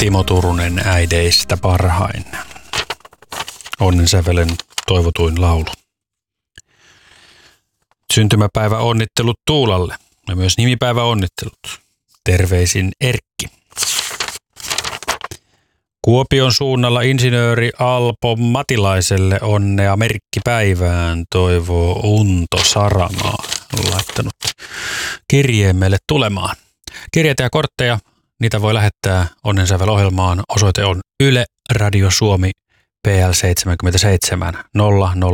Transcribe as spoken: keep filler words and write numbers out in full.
Timo Turunen äideistä parhain. Onnensävelen toivotuin laulu. Syntymäpäivä onnittelut Tuulalle ja myös nimipäivä onnittelut. Terveisin Erkki. Kuopion suunnalla insinööri Alpo Matilaiselle onnea merkkipäivään, toivoo Unto Saramaa. On laittanut kirjeen meille tulemaan. Kirjeitä ja kortteja, niitä voi lähettää Onnensävel-ohjelmaan. Osoite on Yle Radio Suomi P L seitsemänkymmentäseitsemän nolla nolla